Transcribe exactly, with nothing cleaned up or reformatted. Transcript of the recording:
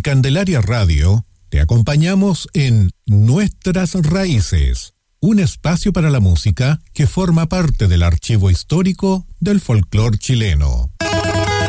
Candelaria Radio te acompañamos en Nuestras Raíces, un espacio para la música que forma parte del archivo histórico del folclore chileno.